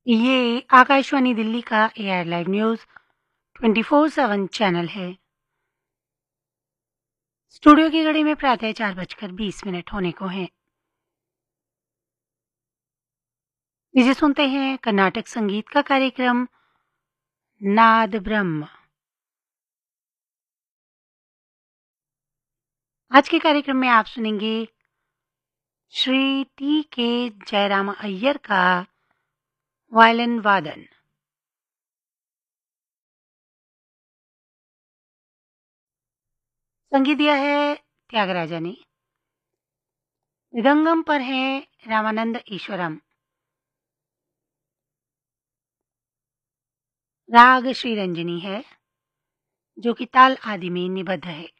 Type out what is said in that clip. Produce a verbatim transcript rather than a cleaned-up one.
ये आकाशवाणी दिल्ली का AR live news twenty four seven channel है। स्टूडियो की घड़ी में प्रातः चार बजकर बीस मिनट होने को हैं। लीजिए सुनते हैं कर्नाटक संगीत का कार्यक्रम नाद ब्रह्म। आज के कार्यक्रम में आप सुनेंगे श्री टी के जयराम अय्यर का वायलिन वादन। संगीत दिया है त्यागराजा ने। मृदंगम पर है रामानंद ईश्वरम। राग श्री रंजनी है जो कि ताल आदि में निबद्ध है।